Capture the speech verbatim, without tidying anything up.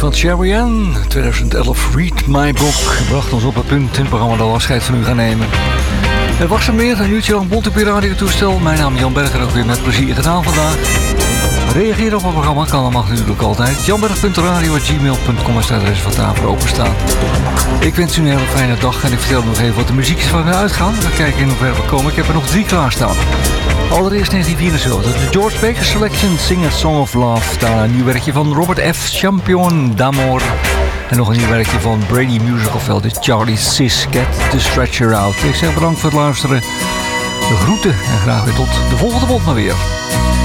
van Sherry Ann, twintig elf, Read My Book, bracht ons op het punt in het programma dat we afscheid van u gaan nemen. Het was er meer, een uurtje lang bond op je radiotoestel. Mijn naam is Jan Berger, ook weer met plezier gedaan vandaag. Reageer op het programma kan, dat mag natuurlijk altijd. janberg punt radio apenstaartje gmail punt com is het adres van tafel openstaan. Ik wens u een hele fijne dag en ik vertel nog even wat de muziek is waar we uitgaan. We kijken in hoever we komen. Ik heb er nog drie klaarstaan. Allereerst negentien vierenzeventig, de George Baker Selection, Sing a Song of Love. Daarna een nieuw werkje van Robert F. Champion d'Amour. En nog een nieuw werkje van Brady Musical, de Charlie Sis, Get the Stretcher Out. Ik zeg bedankt voor het luisteren. De groeten en graag weer tot de volgende maand maar weer.